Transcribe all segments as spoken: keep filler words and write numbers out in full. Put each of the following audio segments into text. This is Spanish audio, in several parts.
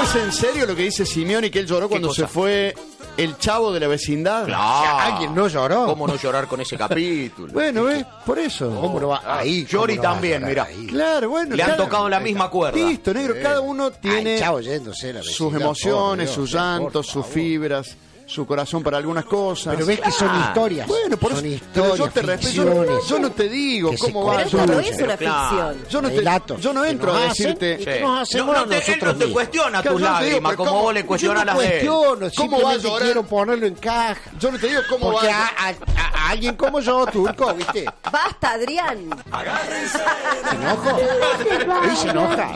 ¿Es en serio lo que dice Simeone, que él lloró cuando se fue el chavo de la vecindad? Claro. ¿Alguien no lloró? ¿Cómo no llorar con ese capítulo? Bueno, ¿ves? Por eso. ¿Cómo no va? Ahí. Yori ¿cómo no va también, a mira. llorar ahí? Claro, bueno. Le han cada- tocado la misma cuerda. Listo, negro. Cada uno tiene Ay, chavo, yéndose la sus vecindad, emociones, por sus Dios, llantos, por sus favor. fibras, su corazón para algunas cosas. Pero ves que son Claro. historias. Bueno, por son eso. Pero historias, yo te respeto. Yo, ficciones. yo no te digo que se cómo va. Pero esto no construyen. es una Claro. ficción. Yo no, te, Relatos yo no que entro nos a hacen decirte. y que nos No, hacemos no a te, él nosotros no te mismos. cuestiona Claro, tus yo no te digo, lágrimas, pero como ¿cómo? vos le Yo cuestionás no las de él. cuestiono, ¿Cómo va a simplemente llorar? quiero ponerlo en caja. Yo no te digo cómo Porque va. a, a- a alguien como yo, turco, ¿viste? Basta, Adrián. ¿Se enoja? ¿Y se enoja?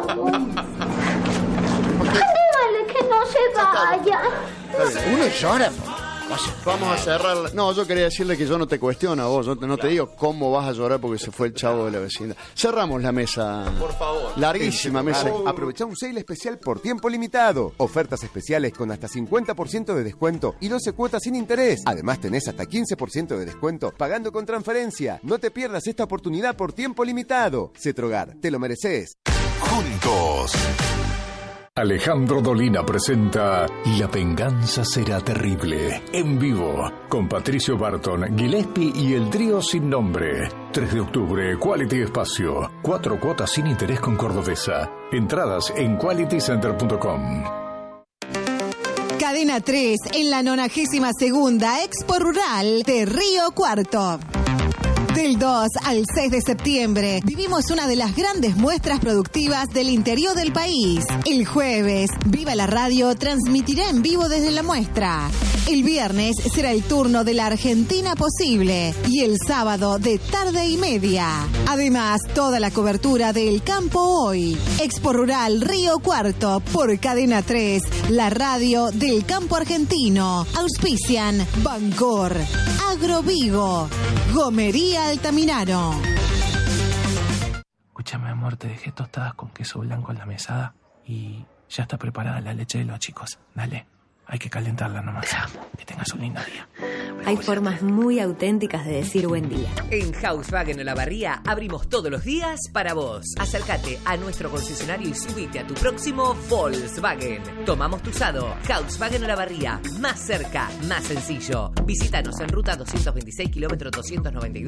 Dígale que no se vaya. Uno llora. Vamos a cerrar. la- No, yo quería decirle que yo no te cuestiono a vos. Yo te- no te digo cómo vas a llorar porque se fue el chavo de la vecindad. Cerramos la mesa. Por favor. Larguísima mesa. Aprovecha un sale especial por tiempo limitado. Ofertas especiales con hasta cincuenta por ciento de descuento y doce cuotas sin interés. Además tenés hasta quince por ciento de descuento pagando con transferencia. No te pierdas esta oportunidad por tiempo limitado. Cetrogar, te lo mereces. Juntos. Alejandro Dolina presenta La venganza será terrible, en vivo, con Patricio Barton, Gillespie y el trío sin nombre. tres de octubre, Quality Espacio. Cuatro cuotas sin interés con Cordobesa. Entradas en quality center punto com. Cadena tres en la nonagésima segunda Expo Rural de Río Cuarto. Del dos al seis de septiembre vivimos una de las grandes muestras productivas del interior del país. El jueves, Viva la Radio transmitirá en vivo desde la muestra. El viernes será el turno de la Argentina Posible y el sábado de tarde y media. Además, toda la cobertura del Campo Hoy. Expo Rural Río Cuarto por Cadena tres, la radio del campo argentino. Auspician Bancor, Agrovigo, Gomería Altamirano. Escúchame, amor, te dejé tostadas con queso blanco en la mesada y ya está preparada la leche de los chicos. Dale, hay que calentarla nomás. Que tengas un lindo día. Hay formas muy auténticas de decir buen día. En Volkswagen Olavarría abrimos todos los días para vos. Acércate a nuestro concesionario y subite a tu próximo Volkswagen. Tomamos tu usado. Volkswagen Olavarría. Más cerca, más sencillo. Visítanos en ruta doscientos veintiséis, kilómetro doscientos noventa y dos.